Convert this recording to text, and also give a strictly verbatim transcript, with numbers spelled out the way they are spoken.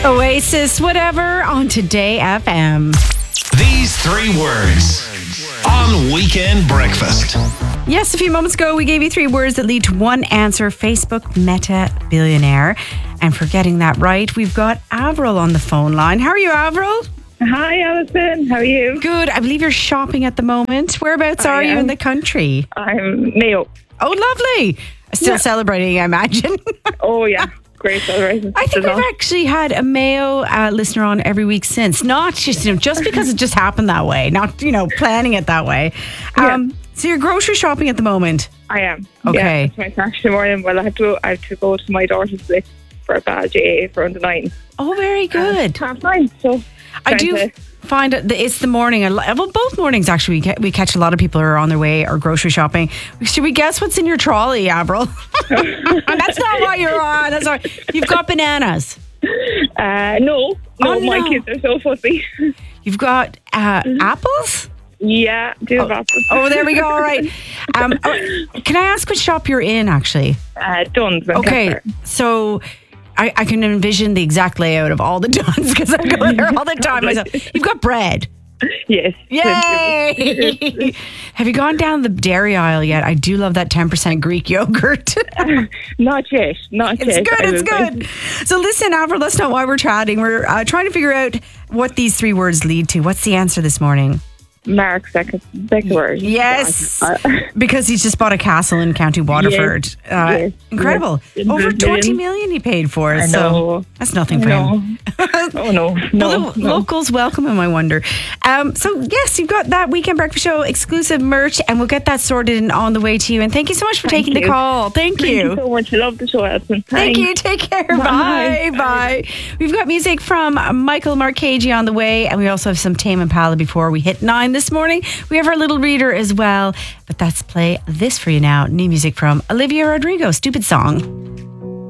Oasis, whatever, on Today F M. These three words on Weekend Breakfast. Yes, a few moments ago, we gave you three words that lead to one answer. Facebook Meta Billionaire. And for getting that right, we've got Avril on the phone line. How are you, Avril? Hi, Alison. How are you? Good. I believe you're shopping at the moment. Whereabouts I are you am. in the country? I'm Mayo. Oh, lovely. Still Yeah. celebrating, I imagine. Oh, yeah. Great celebration. I think There's we've all- actually had a Mayo uh, listener on every week since. Not just, you know, just because it just happened that way. Not, you know, planning it that way. Um, So you're grocery shopping at the moment? I am. Okay. Yeah, it's my Saturday morning. Well, I have to. I have to go to my daughter's place for a badge A for under nine. Oh, very good. Half nine. So I trying do to- find it, it's the morning. I lo- Well, both mornings actually. We, ca- we catch a lot of people who are on their way or grocery shopping. Should we guess what's in your trolley, Avril? That's not what you're on. That's not, you've got bananas. Uh, no, no, Oh, my no. kids are so fussy. You've got uh, apples. yeah, do have apples. Oh, there we go. All right. Um, oh, can I ask what shop you're in, actually? Uh, Duns. and Okay, Kessler. so I, I can envision the exact layout of all the Duns because I go there all the time myself. You've got bread. Yes. Yay! Have you gone down the dairy aisle yet? I do love that ten percent Greek yogurt. Not yet. Not It's yet. good, I it's will say. good. So listen, Avril, that's not why we're chatting. We're uh, trying to figure out what these three words lead to. What's the answer this morning? Mark Beck- Beckworth. Yes, Uh, because he's just bought a castle in County Waterford. Yes, uh, yes, incredible. yes. Over Million. twenty million he paid for it. I So know. that's nothing I for know. him. Oh, no. No. Well, the no. locals welcome him, I wonder. Um, so, yes, you've got that Weekend Breakfast Show exclusive merch, and we'll get that sorted and on the way to you. And thank you so much for Thank taking the you. call. Thank Thank you. you so much. I love the show, Alison. Thank Thanks. you. Take care. Bye. Bye. Bye. We've got music from Michael Marcheggi on the way, and we also have some Tame Impala before we hit nine this morning. We have our little reader as well, but let's play this for you now. New music from Olivia Rodrigo, Stupid Song.